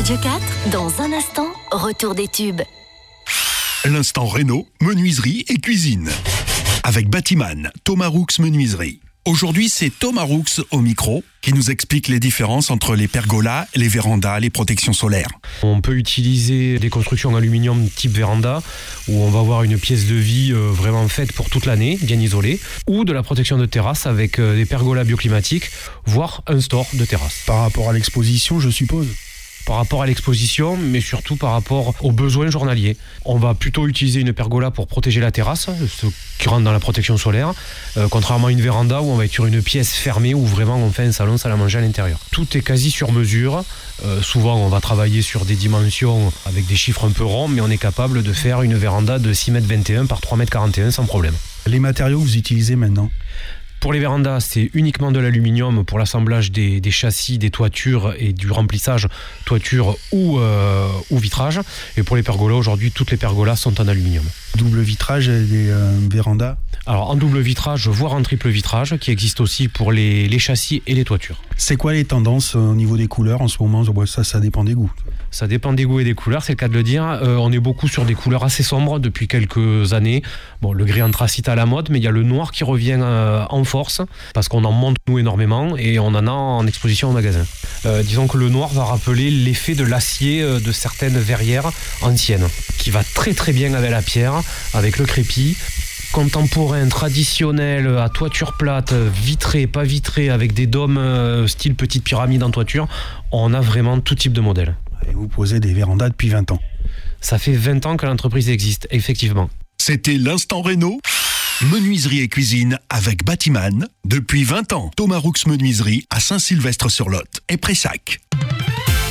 Radio 4, dans un instant, retour des tubes. L'instant Réno, menuiserie et cuisine. Avec Batiman, Thomas Roux Menuiserie. Aujourd'hui, c'est Thomas Roux au micro qui nous explique les différences entre les pergolas, les vérandas, les protections solaires. On peut utiliser des constructions en aluminium type véranda où on va avoir une pièce de vie vraiment faite pour toute l'année, bien isolée, ou de la protection de terrasse avec des pergolas bioclimatiques, voire un store de terrasse. Par rapport à l'exposition, je suppose. Par rapport à l'exposition, mais surtout par rapport aux besoins journaliers. On va plutôt utiliser une pergola pour protéger la terrasse, ce qui rentre dans la protection solaire, contrairement à une véranda où on va être sur une pièce fermée où vraiment on fait un salon, salle à manger à l'intérieur. Tout est quasi sur mesure. Souvent, on va travailler sur des dimensions avec des chiffres un peu ronds, mais on est capable de faire une véranda de 6,21 m par 3,41 m sans problème. Les matériaux que vous utilisez maintenant? Pour les vérandas, c'est uniquement de l'aluminium pour l'assemblage des châssis, des toitures et du remplissage toiture ou vitrage. Et pour les pergolas, aujourd'hui, toutes les pergolas sont en aluminium. Double vitrage et des vérandas? Alors en double vitrage, voire en triple vitrage, qui existe aussi pour les châssis et les toitures. C'est quoi les tendances au niveau des couleurs en ce moment? Ça dépend des goûts. Ça dépend des goûts et des couleurs, c'est le cas de le dire. On est beaucoup sur des couleurs assez sombres depuis quelques années. Bon, le gris anthracite à la mode, mais il y a le noir qui revient en force, parce qu'on en monte nous énormément et on en a en exposition au magasin. Disons que le noir va rappeler l'effet de l'acier de certaines verrières anciennes, qui va très très bien avec la pierre, avec le crépi. Contemporain, traditionnel, à toiture plate, vitré, pas vitré, avec des dômes style petite pyramide en toiture, on a vraiment tout type de modèle. Et vous posez des vérandas depuis 20 ans? Ça fait 20 ans que l'entreprise existe, effectivement. C'était l'instant Réno, menuiserie et cuisine avec Batiman. Depuis 20 ans, Thomas Roux Menuiserie à Saint-Sylvestre-sur-Lot et Pressac.